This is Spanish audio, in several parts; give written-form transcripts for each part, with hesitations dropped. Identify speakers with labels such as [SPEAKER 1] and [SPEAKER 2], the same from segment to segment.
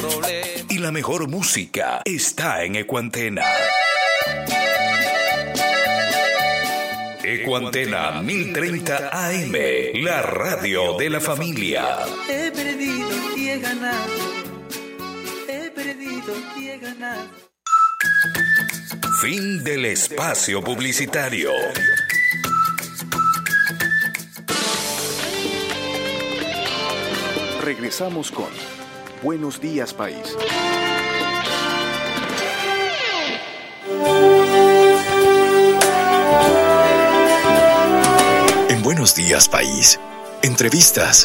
[SPEAKER 1] Y la mejor música está en Ecuantena. Ecuantena 1030 AM, la radio de la familia.
[SPEAKER 2] He perdido y he ganado. He perdido y he ganado.
[SPEAKER 1] Fin del espacio publicitario.
[SPEAKER 3] Regresamos con Buenos Días, País.
[SPEAKER 1] En Buenos Días, País, entrevistas.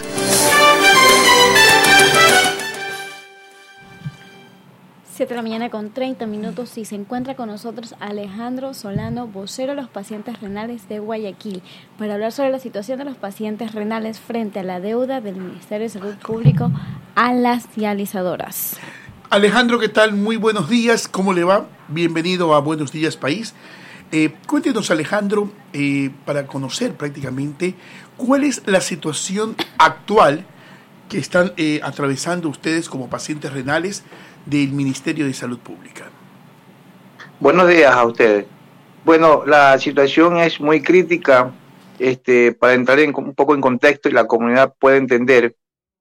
[SPEAKER 4] 7:30 y se encuentra con nosotros Alejandro Solano, vocero de los pacientes renales de Guayaquil, para hablar sobre la situación de los pacientes renales frente a la deuda del Ministerio de Salud Público a las dializadoras.
[SPEAKER 5] Alejandro, ¿qué tal? Muy buenos días, ¿cómo le va? Bienvenido a Buenos Días, País. Cuéntenos, Alejandro, para conocer prácticamente cuál es la situación actual que están atravesando ustedes como pacientes renales del Ministerio de Salud Pública.
[SPEAKER 6] Buenos días a ustedes. Bueno, la situación es muy crítica, para entrar un poco en contexto y la comunidad pueda entender.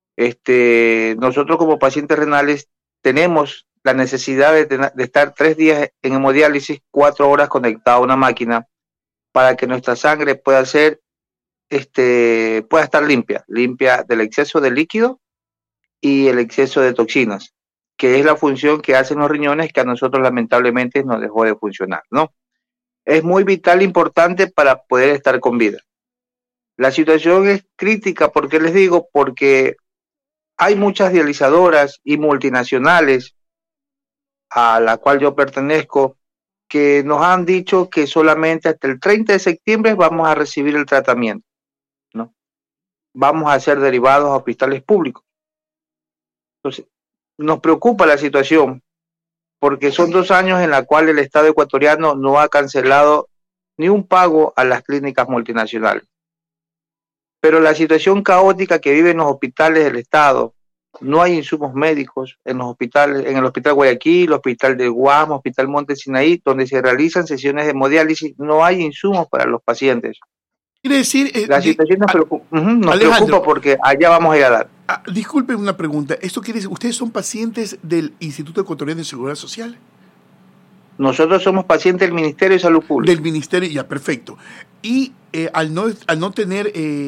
[SPEAKER 6] Nosotros como pacientes renales tenemos la necesidad de estar 3 días en hemodiálisis, 4 horas conectado a una máquina para que nuestra sangre pueda ser, pueda estar limpia del exceso de líquido y el exceso de toxinas, que es la función que hacen los riñones, que a nosotros lamentablemente nos dejó de funcionar, ¿no? Es muy vital e importante para poder estar con vida. La situación es crítica, ¿por qué les digo? Porque hay muchas dializadoras y multinacionales a la cual yo pertenezco, que nos han dicho que solamente hasta el 30 de septiembre vamos a recibir el tratamiento, ¿no? Vamos a ser derivados a hospitales públicos. Entonces, nos preocupa la situación, porque son 2 años en la cual el Estado ecuatoriano no ha cancelado ni un pago a las clínicas multinacionales. Pero la situación caótica que viven los hospitales del Estado, no hay insumos médicos en los hospitales, en el Hospital Guayaquil, el Hospital del Guamo, Hospital Monte Sinaí, donde se realizan sesiones de hemodiálisis, no hay insumos para los pacientes.
[SPEAKER 5] Quiere decir,
[SPEAKER 6] la situación nos preocupa porque allá vamos a ir a dar.
[SPEAKER 5] Disculpen una pregunta, ¿esto quiere decir, ustedes son pacientes del Instituto Ecuatoriano de Seguridad Social?
[SPEAKER 6] Nosotros somos pacientes del Ministerio de Salud Pública.
[SPEAKER 5] Del Ministerio, ya, perfecto. Y al no tener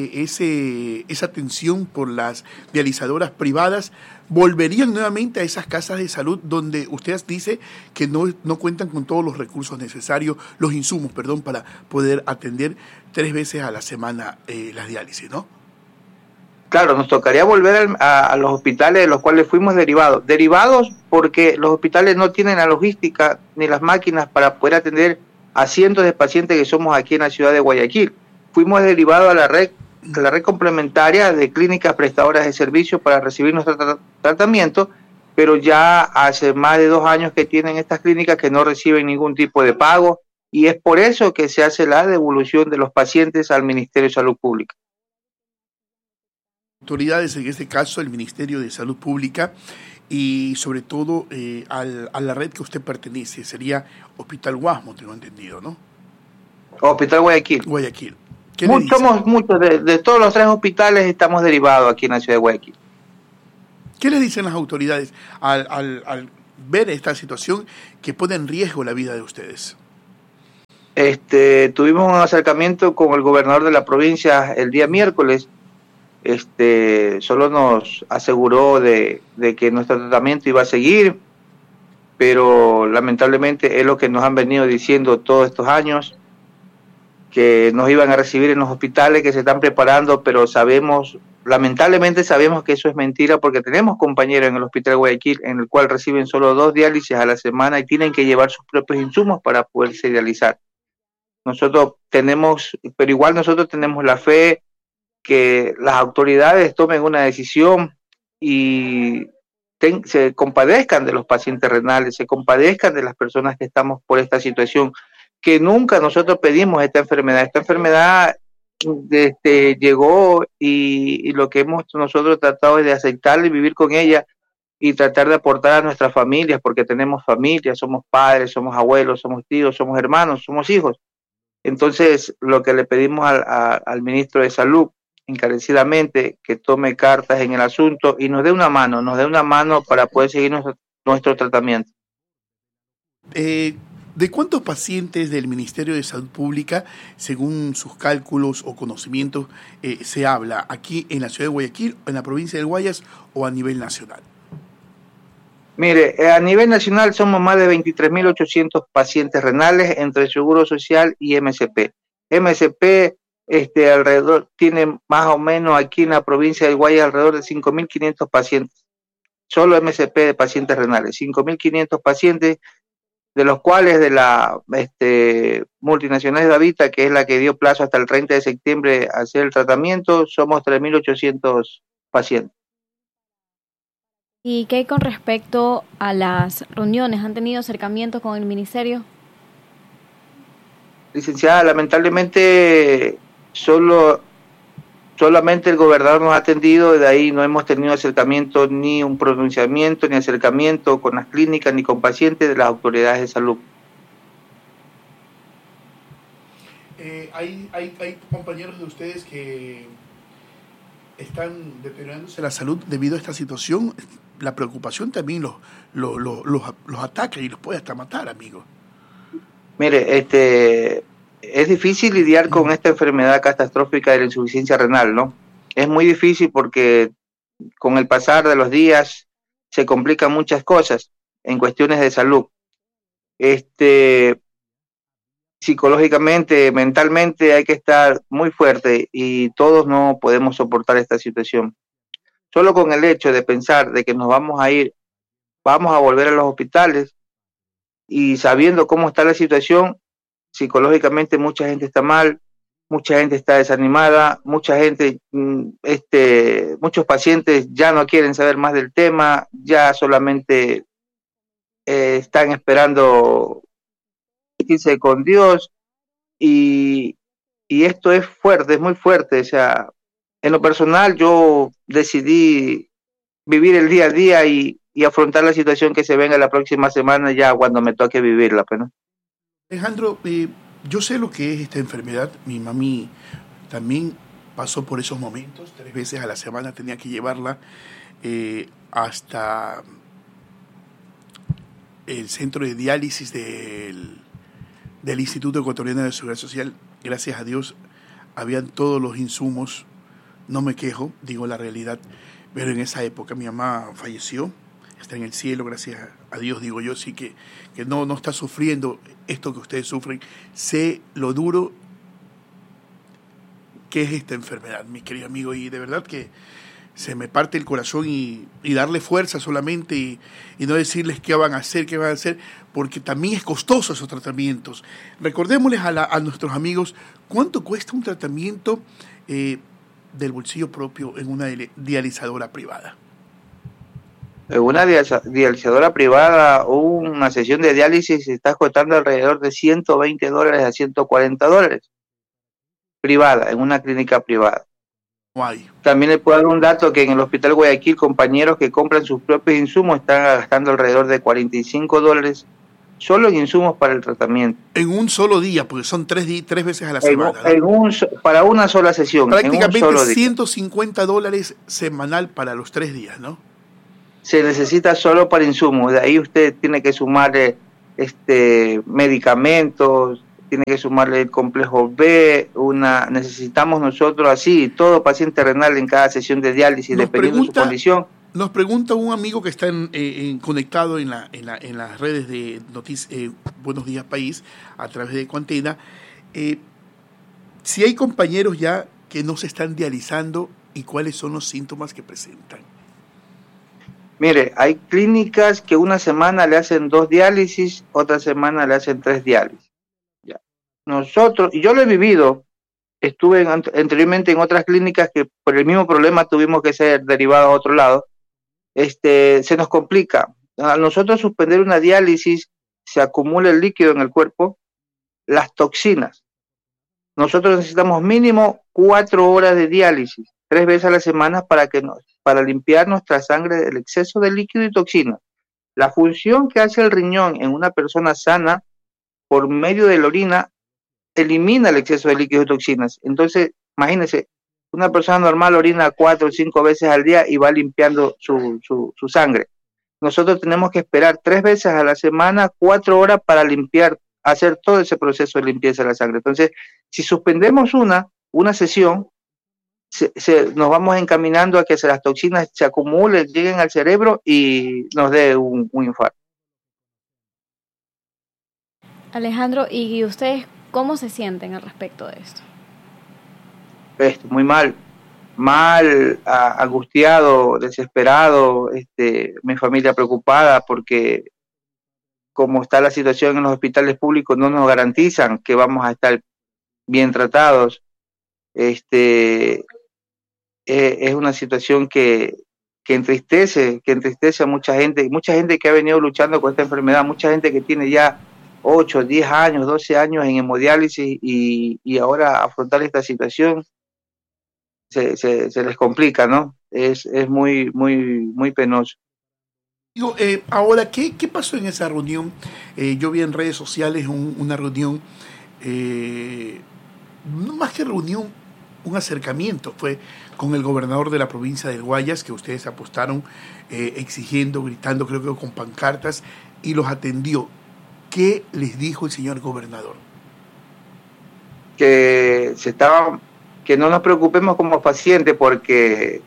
[SPEAKER 5] esa atención por las dializadoras privadas, ¿volverían nuevamente a esas casas de salud donde usted dice que no cuentan con todos los recursos necesarios, los insumos, para poder atender 3 veces a la semana las diálisis, ¿no?
[SPEAKER 6] Claro, nos tocaría volver a los hospitales de los cuales fuimos derivados. Derivados porque los hospitales no tienen la logística ni las máquinas para poder atender a cientos de pacientes que somos aquí en la ciudad de Guayaquil. Fuimos derivados a la red complementaria de clínicas prestadoras de servicios para recibir nuestro tratamiento, pero ya hace más de 2 años que tienen estas clínicas que no reciben ningún tipo de pago, y es por eso que se hace la devolución de los pacientes al Ministerio de Salud Pública.
[SPEAKER 5] Autoridades, en este caso el Ministerio de Salud Pública, y sobre todo a la red que usted pertenece, sería Hospital Guasmo, tengo entendido, ¿no?
[SPEAKER 6] Hospital Guayaquil.
[SPEAKER 5] Guayaquil.
[SPEAKER 6] Somos muchos, de todos los 3 hospitales estamos derivados aquí en la ciudad de Guayaquil.
[SPEAKER 5] ¿Qué le dicen las autoridades al ver esta situación que pone en riesgo la vida de ustedes?
[SPEAKER 6] Tuvimos un acercamiento con el gobernador de la provincia el día miércoles. Solo nos aseguró de que nuestro tratamiento iba a seguir, pero lamentablemente es lo que nos han venido diciendo todos estos años, que nos iban a recibir en los hospitales, que se están preparando, pero lamentablemente sabemos que eso es mentira, porque tenemos compañeros en el Hospital Guayaquil en el cual reciben solo 2 diálisis a la semana y tienen que llevar sus propios insumos para poderse dializar. Pero igual nosotros tenemos la fe que las autoridades tomen una decisión y se compadezcan de los pacientes renales, se compadezcan de las personas que estamos por esta situación, que nunca nosotros pedimos esta enfermedad. Esta enfermedad llegó y lo que hemos nosotros tratado es de aceptarla y vivir con ella, y tratar de aportar a nuestras familias, porque tenemos familias, somos padres, somos abuelos, somos tíos, somos hermanos, somos hijos. Entonces, lo que le pedimos al ministro de Salud, encarecidamente, que tome cartas en el asunto y nos dé una mano para poder seguir nuestro tratamiento.
[SPEAKER 5] ¿De cuántos pacientes del Ministerio de Salud Pública, según sus cálculos o conocimientos, se habla aquí en la ciudad de Guayaquil, en la provincia del Guayas o a nivel nacional?
[SPEAKER 6] Mire, a nivel nacional somos más de 23.800 pacientes renales entre Seguro Social y MSP. MSP alrededor tiene más o menos aquí en la provincia del Guayas alrededor de 5.500 pacientes. Solo MSP de pacientes renales, 5.500 pacientes, de los cuales de la multinacional de Davita, que es la que dio plazo hasta el 30 de septiembre a hacer el tratamiento, somos 3.800 pacientes.
[SPEAKER 4] ¿Y qué hay con respecto a las reuniones? ¿Han tenido acercamientos con el ministerio?
[SPEAKER 6] Licenciada, lamentablemente solamente el gobernador nos ha atendido, y de ahí no hemos tenido acercamiento, ni un pronunciamiento, ni acercamiento con las clínicas, ni con pacientes de las autoridades de salud.
[SPEAKER 5] Hay compañeros de ustedes que están deteriorándose la salud debido a esta situación. La preocupación también los ataca y los puede hasta matar, amigo.
[SPEAKER 6] Mire, es difícil lidiar con esta enfermedad catastrófica de la insuficiencia renal, ¿no? Es muy difícil porque con el pasar de los días se complican muchas cosas en cuestiones de salud. Psicológicamente, mentalmente hay que estar muy fuerte y todos no podemos soportar esta situación. Solo con el hecho de pensar de que nos vamos a volver a los hospitales y sabiendo cómo está la situación, psicológicamente mucha gente está mal, mucha gente está desanimada, mucha gente, muchos pacientes ya no quieren saber más del tema, ya solamente están esperando irse con Dios y esto es fuerte, es muy fuerte. O sea, en lo personal yo decidí vivir el día a día y afrontar la situación que se venga la próxima semana ya cuando me toque vivirla, pues, ¿no?
[SPEAKER 5] Alejandro, yo sé lo que es esta enfermedad. Mi mami también pasó por esos momentos. 3 veces a la semana tenía que llevarla hasta el centro de diálisis del Instituto Ecuatoriano de Seguridad Social. Gracias a Dios habían todos los insumos. No me quejo, digo la realidad. Pero en esa época mi mamá falleció. Está en el cielo, gracias a Dios, digo yo, sí que no está sufriendo esto que ustedes sufren. Sé lo duro que es esta enfermedad, mi querido amigo, y de verdad que se me parte el corazón y darle fuerza solamente y no decirles qué van a hacer, porque también es costoso esos tratamientos. Recordémosles a nuestros amigos cuánto cuesta un tratamiento del bolsillo propio en una dializadora privada.
[SPEAKER 6] En una dializadora privada, una sesión de diálisis se está costando alrededor de $120 a $140. Privada, en una clínica privada.
[SPEAKER 5] Guay.
[SPEAKER 6] También le puedo dar un dato que en el Hospital Guayaquil, compañeros que compran sus propios insumos están gastando alrededor de $45 solo en insumos para el tratamiento.
[SPEAKER 5] En un solo día, porque son 3 veces a la semana.
[SPEAKER 6] Para una sola sesión.
[SPEAKER 5] Prácticamente $150 semanal para los 3 días, ¿no?
[SPEAKER 6] Se necesita solo para insumos. De ahí usted tiene que sumarle medicamentos, tiene que sumarle el complejo B, necesitamos nosotros así, todo paciente renal en cada sesión de diálisis, dependiendo de su condición.
[SPEAKER 5] Nos pregunta un amigo que está conectado en las redes de Buenos Días País, a través de Cuantena, si hay compañeros ya que no se están dializando y cuáles son los síntomas que presentan.
[SPEAKER 6] Mire, hay clínicas que una semana le hacen 2 diálisis, otra semana le hacen 3 diálisis. Ya. Nosotros, y yo lo he vivido, estuve anteriormente en otras clínicas que por el mismo problema tuvimos que ser derivados a otro lado. Se nos complica. Al nosotros suspender una diálisis, se acumula el líquido en el cuerpo, las toxinas. Nosotros necesitamos mínimo 4 horas de diálisis, 3 veces a la semana para para limpiar nuestra sangre del exceso de líquido y toxinas. La función que hace el riñón en una persona sana por medio de la orina elimina el exceso de líquido y toxinas. Entonces, imagínense, una persona normal orina 4 o 5 veces al día y va limpiando su sangre. Nosotros tenemos que esperar 3 veces a la semana, 4 horas para limpiar, hacer todo ese proceso de limpieza de la sangre. Entonces, si suspendemos una sesión, nos vamos encaminando a que las toxinas se acumulen, lleguen al cerebro y nos dé un infarto.
[SPEAKER 4] Alejandro, ¿y ustedes cómo se sienten al respecto de esto?
[SPEAKER 6] Muy mal, angustiado, desesperado, mi familia preocupada porque como está la situación en los hospitales públicos no nos garantizan que vamos a estar bien tratados. Es una situación que entristece a mucha gente que ha venido luchando con esta enfermedad, mucha gente que tiene ya 8, 10 años, 12 años en hemodiálisis y ahora afrontar esta situación se les complica, ¿no? Es muy, muy, muy penoso.
[SPEAKER 5] Digo, ahora, ¿qué pasó en esa reunión? Yo vi en redes sociales una reunión, no más que reunión, un acercamiento, fue con el gobernador de la provincia del Guayas, que ustedes apostaron exigiendo, gritando, creo que con pancartas, y los atendió. ¿Qué les dijo el señor gobernador?
[SPEAKER 6] Que no nos preocupemos como pacientes porque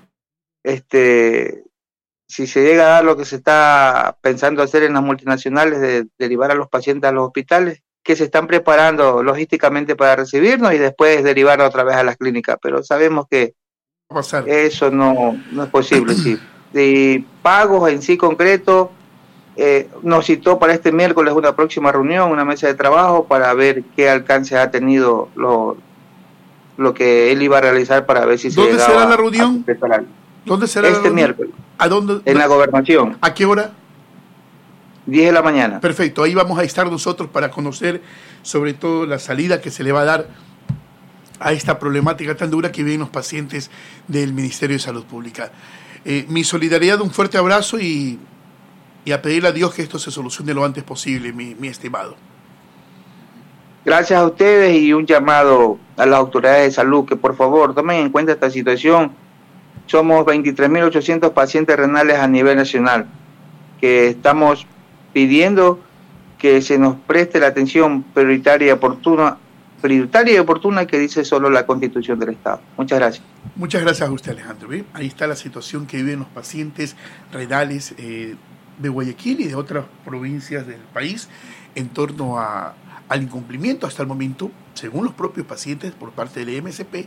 [SPEAKER 6] si se llega a dar lo que se está pensando hacer en las multinacionales de derivar a los pacientes a los hospitales, que se están preparando logísticamente para recibirnos y después derivar otra vez a las clínicas, pero sabemos que eso no es posible. Sí. De pagos en sí concreto, nos citó para este miércoles una próxima reunión, una mesa de trabajo para ver qué alcance ha tenido lo que él iba a realizar para ver si se llegaba.
[SPEAKER 5] ¿Dónde será la reunión? ¿Dónde será
[SPEAKER 6] este miércoles?
[SPEAKER 5] ¿A dónde?
[SPEAKER 6] En la gobernación.
[SPEAKER 5] ¿A qué hora?
[SPEAKER 6] 10 de la mañana.
[SPEAKER 5] Perfecto, ahí vamos a estar nosotros para conocer sobre todo la salida que se le va a dar a esta problemática tan dura que viven los pacientes del Ministerio de Salud Pública. Mi solidaridad, un fuerte abrazo y a pedirle a Dios que esto se solucione lo antes posible, mi estimado.
[SPEAKER 6] Gracias a ustedes y un llamado a las autoridades de salud que por favor tomen en cuenta esta situación. Somos 23.800 pacientes renales a nivel nacional que estamos pidiendo que se nos preste la atención prioritaria y oportuna que dice solo la Constitución del Estado. Muchas gracias.
[SPEAKER 5] Muchas gracias a usted, Alejandro. ¿Ve? Ahí está la situación que viven los pacientes renales de Guayaquil y de otras provincias del país en torno al incumplimiento hasta el momento, según los propios pacientes por parte del MSP,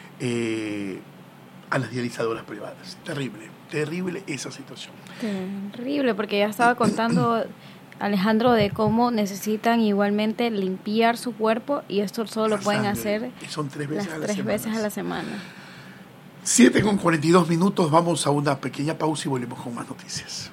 [SPEAKER 5] a las dializadoras privadas. Terrible esa situación.
[SPEAKER 4] Terrible, porque ya estaba contando Alejandro de cómo necesitan igualmente limpiar su cuerpo y esto solo lo pueden hacer
[SPEAKER 5] son 3 veces
[SPEAKER 4] a la semana.
[SPEAKER 5] 7:42, vamos a una pequeña pausa y volvemos con más noticias.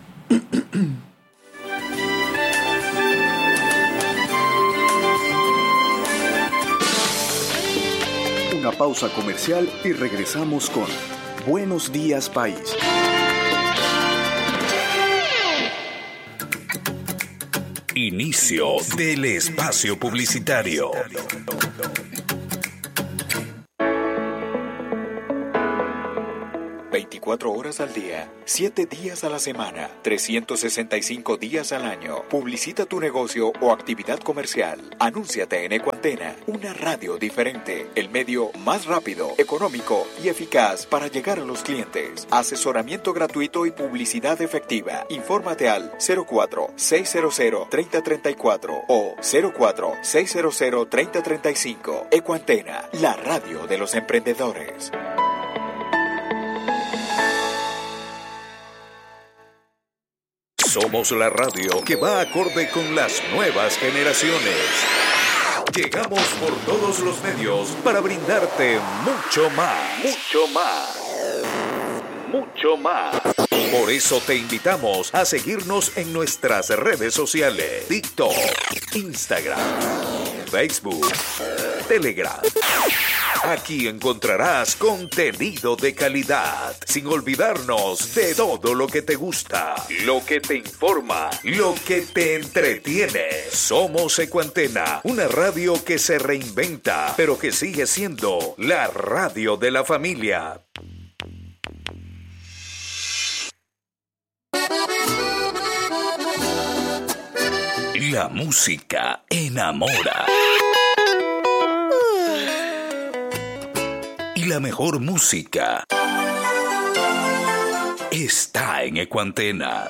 [SPEAKER 3] Una pausa comercial y regresamos con Buenos Días País.
[SPEAKER 1] Inicio del espacio publicitario.
[SPEAKER 7] 24 horas al día, 7 días a la semana, 365 días al año. Publicita tu negocio o actividad comercial. Anúnciate en Ecuantena, una radio diferente, el medio más rápido, económico y eficaz para llegar a los clientes. Asesoramiento gratuito y publicidad efectiva. Infórmate al 04-600-3034 o 04-600-3035. Ecuantena, la radio de los emprendedores.
[SPEAKER 1] Somos la radio que va acorde con las nuevas generaciones. Llegamos por todos los medios para brindarte mucho más. Por eso te invitamos a seguirnos en nuestras redes sociales: TikTok, Instagram, Facebook, Telegram. Aquí encontrarás contenido de calidad, sin olvidarnos de todo lo que te gusta, lo que te informa, lo que te entretiene. Somos Ecuantena, una radio que se reinventa, pero que sigue siendo la radio de la familia. La música enamora. Y la mejor música está en Ecuantena.